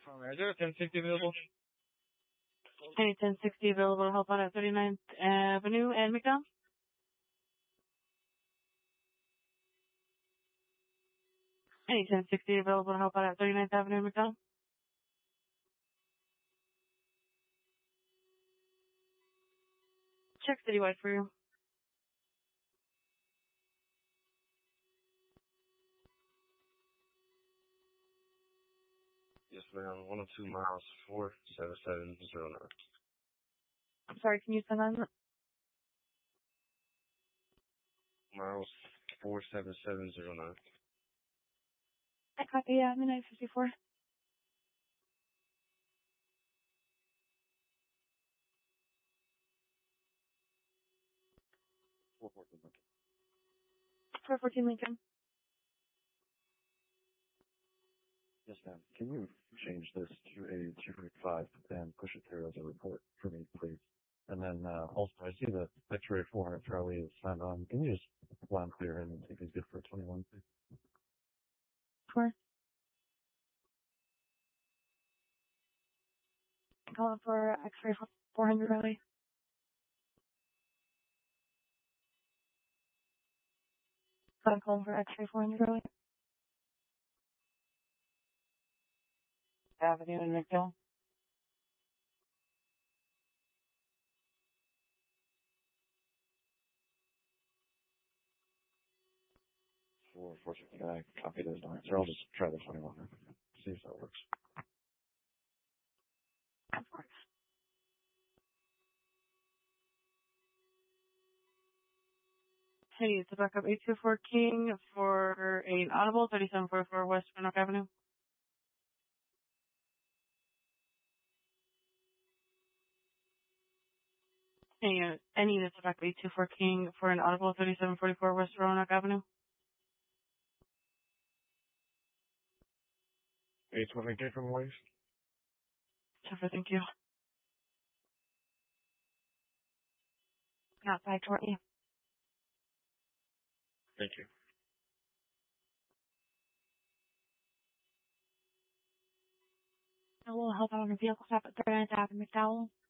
Is there a 1060 available? Any 1060 available to help out at 39th Avenue and McDowell? Any 1060 available to help out at 39th Avenue and McDowell? Check citywide for you. Yes, ma'am. 102 miles, 47709. I'm sorry, can you send that? Miles, 47709. I copy, midnight 54. Lincoln. 414 Lincoln. Yes, ma'am. Can you change this to a 245 and push it through as a report for me, please? And then also, I see the X-ray 400 Charlie is signed on. Can you just line clear and take these good for 21, please? Sure. Calling for X-ray 400 Charlie. I'm calling for X-ray 400 Charlie. Avenue in McDowell. Can I copy those lines? Or I'll just try the 21 and see if that works. Of course. Hey, it's a backup 824 King for an audible 3744 West Roanoke Avenue. Hey, any units of backup 824 King for an audible 3744 West Roanoke Avenue. 820 K from Waste. Super, thank you. Outside toward you. Thank you. I will help out on a vehicle stop at 39th Avenue McDowell.